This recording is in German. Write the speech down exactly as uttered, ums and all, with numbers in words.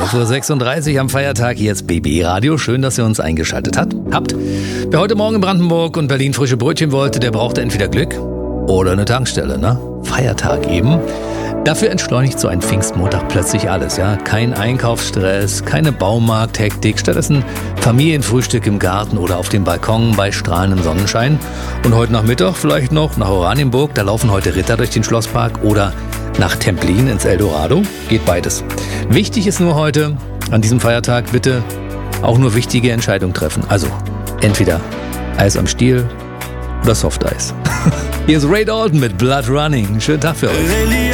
elf Uhr sechsunddreißig am Feiertag, jetzt B B Radio. Schön, dass ihr uns eingeschaltet habt. habt. Wer heute Morgen in Brandenburg und Berlin frische Brötchen wollte, der brauchte entweder Glück oder eine Tankstelle, ne? Feiertag eben. Dafür entschleunigt so ein Pfingstmontag plötzlich alles, ja? Kein Einkaufsstress, keine Baumarkthektik, stattdessen Familienfrühstück im Garten oder auf dem Balkon bei strahlendem Sonnenschein. Und heute Nachmittag vielleicht noch nach Oranienburg, da laufen heute Ritter durch den Schlosspark, oder nach Templin ins Eldorado. Geht beides. Wichtig ist nur heute, an diesem Feiertag, bitte auch nur wichtige Entscheidungen treffen. Also entweder Eis am Stiel oder Softeis. Hier ist Ray Dalton mit Blood Running. Schönen Tag für euch.